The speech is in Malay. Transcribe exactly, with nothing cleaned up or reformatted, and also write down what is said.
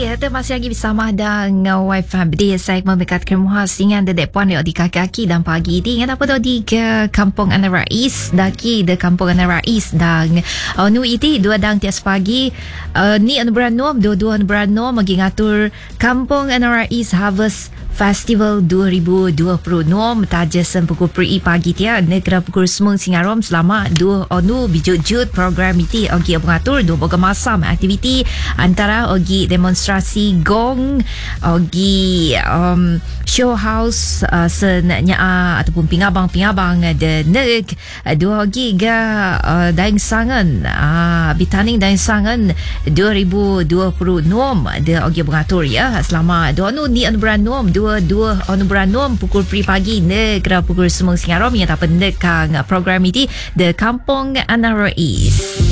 Okey, kita masih lagi bersama dengan wifi Abdi. Saya membekat kemuhas dengan dedek puan di kaki dan pagi di ingat apa tu di ke Kampung Anak Rais daki de Kampung Anak Rais dan uh, nu iti dua dang tias pagi uh, ni anu beranom dua-dua anu beranom bagi ngatur Kampung Anak Rais Harvest Festival dua ribu dua puluh enam tajasan pukul pri pagi tia negara pukul semung singarom selama dua onu bijut-jut program iti ogi mengatur dua boga masam aktiviti antara ogi demonstrasi gong ogi um, show house uh, senanya uh, ataupun pingabang-pingabang de neg dua ogi ga uh, daing sangan uh, bitaning daing sangan dua ribu dua puluh enam de ogi mengatur ya selama dua onu ni anu beranom dua-dua onu beranom pukul pri pagi negara pukul semung singarom yang tak pendekang program ini de Kampung Anak Rais.